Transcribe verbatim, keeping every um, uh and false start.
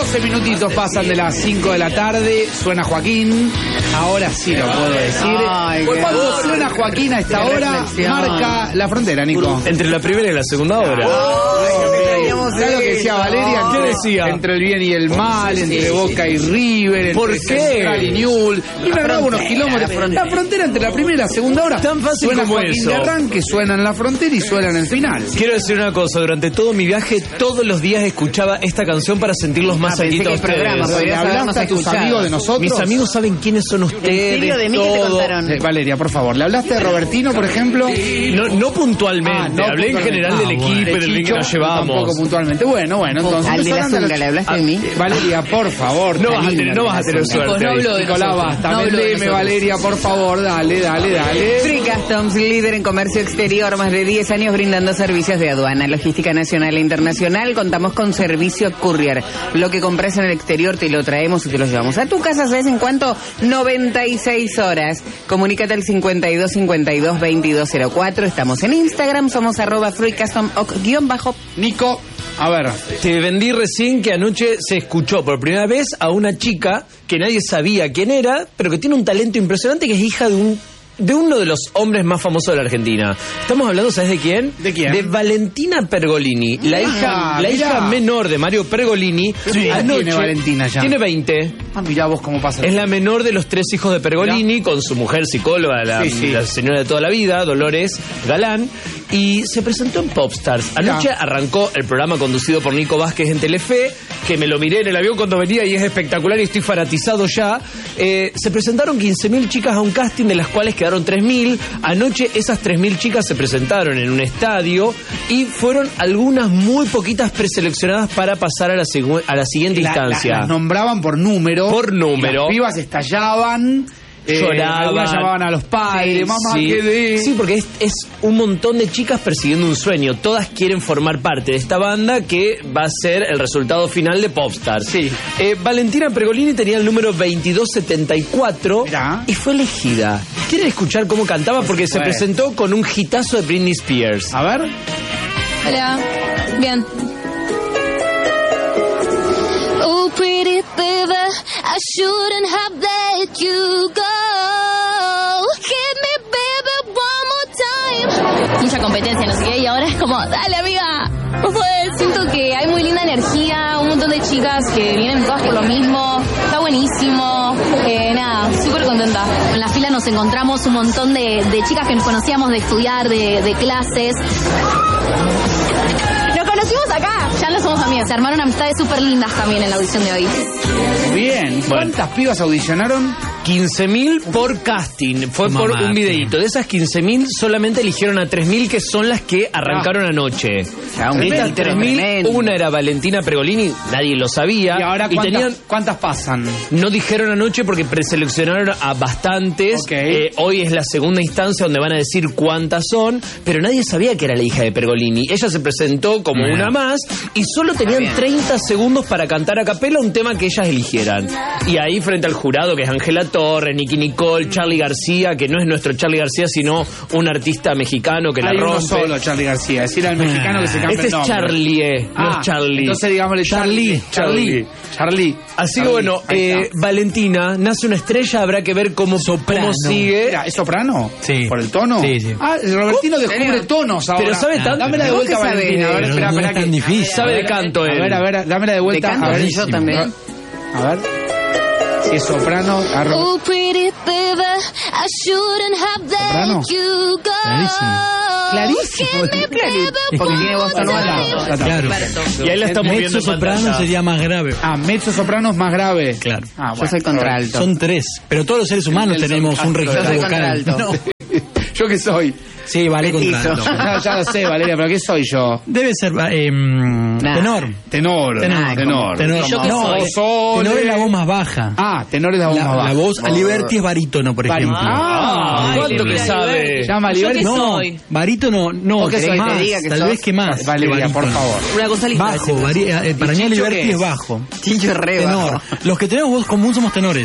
doce minutitos pasan de las cinco de la tarde. Suena Joaquín. Ahora sí lo puedo decir. Ay, Pues cuando suena Joaquín a esta hora, marca la frontera, Nico. Entre la primera y la segunda hora. ¿Sabes lo que decía Valeria? ¿Qué decía? Entre el bien y el mal, entre Boca y River, ¿Por entre qué? Central y Newell's. Y me daba unos kilómetros. la frontera. La frontera entre la primera y la segunda hora. Tan fácil suena como Joaquín eso. de arranque, suena en la frontera y suena en el final. Quiero decir una cosa, durante todo mi viaje, todos los días escuchaba esta canción para sentirlos más Ah, pensé cerquita a que el programa, ustedes. ¿Le podrías hablaste habernos a tus escuchado. amigos de nosotros? Mis amigos saben quiénes son ustedes. ¿En serio? ¿De mí qué te todo. contaron? Eh, Valeria, por favor, ¿le hablaste de Robertino, por ejemplo? No, no puntualmente, Ah, no hablé en puntualmente. general Ah, del bueno. equipo y De del bien que Chicho, nos llevamos. Tampoco puntualmente. Bueno, bueno, entonces. Al de la hablando zunga, ¿le hablaste de mí? Eh, Valeria, por favor. No vas a Talina, tener, no vas a tener Zunga. suerte. no ahí. hablo de Nicolás, nosotros. basta. No hablo de Vendeme, nosotros. Valeria, por favor. Dale, dale, dale. Free Customs, líder en comercio exterior, más de diez años brindando servicios de aduana, logística nacional e internacional. Contamos con servicio courier. Lo que compras en el exterior te lo traemos y te lo llevamos a tu casa. ¿Sabes en cuánto? noventa y seis horas. Comunícate al cincuenta y dos cincuenta y dos veintidós cero cuatro. Estamos en Instagram, somos arroba Free Custom guión bajo. Nico, a ver. Te vendí recién que anoche se escuchó por primera vez a una chica que nadie sabía quién era, pero que tiene un talento impresionante, que es hija de un de uno de los hombres más famosos de la Argentina. Estamos hablando, ¿sabes de quién? ¿De quién? De Valentina Pergolini, la Ah, hija la mirá. hija menor de Mario Pergolini. ¿Qué edad tiene Valentina ya? Tiene veinte. Ah, mirá vos cómo pasa. Es la menor de los tres hijos de Pergolini, con su mujer psicóloga, la, Sí, sí. la señora de toda la vida, Dolores Galán, y se presentó en Popstars. Anoche Mirá. arrancó el programa conducido por Nico Vázquez en Telefe, que me lo miré en el avión cuando venía y es espectacular y estoy fanatizado ya. Eh, se presentaron quince mil chicas a un casting, de las cuales quedaron tres mil. Anoche esas tres mil chicas se presentaron en un estadio y fueron algunas muy poquitas preseleccionadas para pasar a la, segu- a la siguiente La- la- instancia. las nombraban por número. Por número. Las pibas estallaban. eh, Lloraban. algunas llamaban a los padres. Sí, Mamá, Sí, quedé. sí, porque es, es un montón de chicas persiguiendo un sueño. Todas quieren formar parte de esta banda que va a ser el resultado final de Popstars. Sí. Eh, Valentina Pergolini tenía el número veintidós setenta y cuatro Mirá. y fue elegida. ¿Quieren escuchar cómo cantaba? Porque se supuesto. presentó con un hitazo de Britney Spears. A ver. Hola. Bien. Oh, pretty baby, I shouldn't have let you go. Hit me, baby, one more time. Mucha competencia, no sé qué, y ahora es como, dale amiga, no puedes. Siento que hay muy linda energía, un montón de chicas que vienen todas por lo mismo, está buenísimo, eh, nada, súper contenta. En la fila nos encontramos un montón de, de chicas que nos conocíamos de estudiar, de, de clases. Nos conocimos acá, ya no somos amigas, se armaron amistades súper lindas también en la audición de hoy. Bien. ¿Cuántas pibas audicionaron? quince mil por casting, fue por Mamá, un videíto. De esas quince mil solamente eligieron a tres mil, que son las que arrancaron anoche. Ya, un De estas filtro tres mil, tremendo. una era Valentina Pergolini, nadie lo sabía. ¿Y ahora cuántas, tenían, cuántas pasan? no dijeron anoche porque preseleccionaron a bastantes. Ok. Eh, hoy es la segunda instancia donde van a decir cuántas son, pero nadie sabía que era la hija de Pergolini. Ella se presentó como Bien. una más y solo tenían bien. treinta segundos para cantar a capela un tema que ellas eligieran. Y ahí frente al jurado, que es Ángela Torres, Nicky Nicole, Charly García, que no es nuestro Charly García, sino un artista mexicano que la Hay uno rompe. solo, Charly García. Decir al mexicano que se cambie Este el es nombre. Charlie, eh, no Ah, es Charlie. Entonces digámosle Charlie. Charlie. Charlie. Así que Charlie. bueno, Ahí eh, está. Valentina nace una estrella, habrá que ver cómo, cómo sigue. Mira, ¿es soprano? Sí. ¿Por el tono? Sí, sí. Ah, el Robertino descubre ¿serio? tonos ahora. Pero sabe tanto. Dámela de ¿Vos vuelta, qué sabés? Valentina. A ver, Pero espera, no espera es tan que- difícil. Sabe de canto A él. ver, a ver, dámela de vuelta. De canto, a ver, sí, yo también. A ver. Si es soprano, agarro. Oh, pretty baby, I shouldn't have Soprano. let you go. Clarísimo. Clarísimo. Hit me, Clarito, baby, porque one tiene voz more tonada. time. Claro. Y ahí la estamos viendo Mezzo en soprano pantalla. sería más grave. Ah, mezzo soprano es más grave. Claro. Ah, Yo soy contralto. Son tres. Pero todos los seres humanos Nelson tenemos un Castro. registro Yo soy vocal. contralto. No. ¿Yo qué soy? Sí, vale contralto. Ya, ya lo sé, Valeria, pero ¿qué soy yo? Debe ser eh, Nah. tenor. Tenor. Tenor. Tenor. Tenor. ¿Y yo qué No, soy? eh, Sole. tenor es la voz más baja. Ah, tenor es la voz La, más baja. la voz, a Liberty es barítono, por Barítono. ejemplo. Ah, ¿cuánto que mira, sabe? Liberty. Llama a ¿Yo Liberty. qué No, soy? barítono, no, ¿Vos qué que soy? Te más, diga que tal sos. vez que más. Valeria, que por barítono. favor. Una González. Bajo, vari- eh, para mí Chicho Liberty qué es es? bajo. Chicho re Tenor. bajo. Los que tenemos voz común somos tenores.